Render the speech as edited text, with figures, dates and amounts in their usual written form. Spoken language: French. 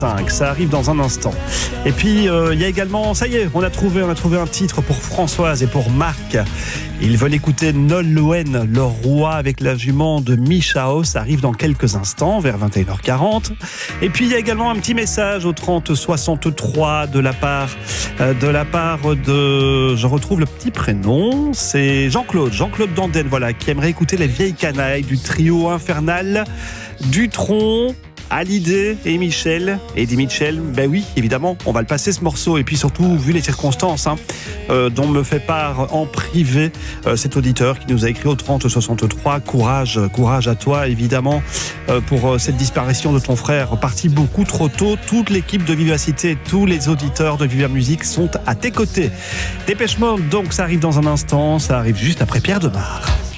Ça arrive dans un instant. Et puis il y a également, ça y est, on a trouvé un titre pour Françoise et pour Marc. Ils veulent écouter Nolwenn, le roi avec la jument de Michao. Ça arrive dans quelques instants, vers 21h40. Et puis il y a également un petit message au 30 63 de la part de, je retrouve le petit prénom, c'est Jean-Claude Danden, voilà, qui aimerait écouter les vieilles canailles du trio infernal Dutronc, Hallyday et Michel. Eddie Mitchell, ben oui, évidemment, on va le passer ce morceau. Et puis surtout, vu les circonstances dont me fait part en privé cet auditeur qui nous a écrit au 30 63, courage à toi, évidemment, pour cette disparition de ton frère, parti beaucoup trop tôt. Toute l'équipe de Vivacité, tous les auditeurs de Viva Musique sont à tes côtés. Dépêche Mode, donc ça arrive dans un instant, ça arrive juste après Pierre Demar.